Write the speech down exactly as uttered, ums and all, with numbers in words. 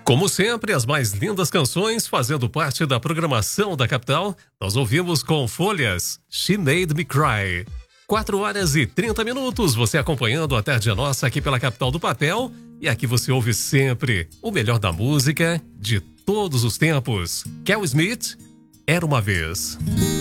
Como sempre, as mais lindas canções fazendo parte da programação da capital, nós ouvimos com Folhas, She Made Me Cry. quatro horas e trinta minutos, você acompanhando a Tarde Nossa aqui pela Capital do Papel. E aqui você ouve sempre o melhor da música de todos os tempos. Kel Smith, Era Uma Vez.